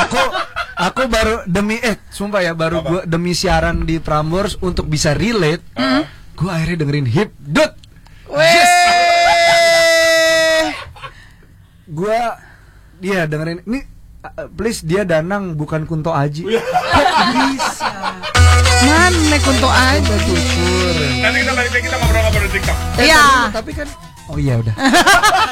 Aku baru sumpah ya, baru gua demi siaran di Prambors untuk bisa relate, gua akhirnya dengerin Hipdut. Yes. Gua dia dengerin ini, please, dia Danang bukan Kunto Aji. Kok bisa? Mana Kunto Aji? Nanti kita balik lagi, kita ngobrol-ngobrol di TikTok. Iya. Tapi kan, oh iya udah.